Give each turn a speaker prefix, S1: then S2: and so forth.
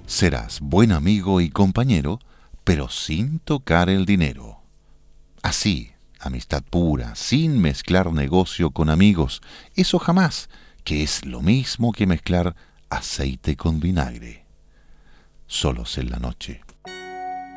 S1: Serás buen amigo y compañero, pero sin tocar el dinero. Así, amistad pura, sin mezclar negocio con amigos, eso jamás, que es lo mismo que mezclar aceite con vinagre. Solos en la noche.